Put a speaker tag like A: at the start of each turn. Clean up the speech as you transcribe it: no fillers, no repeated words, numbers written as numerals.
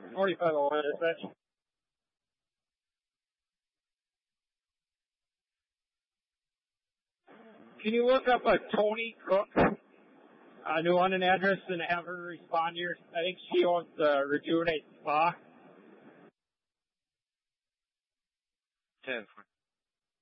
A: 45 on dispatch. Can you look up a Tony Cook, a New London address, and have her respond here? I think she owns the Rejuvenate Spa.
B: 10-4.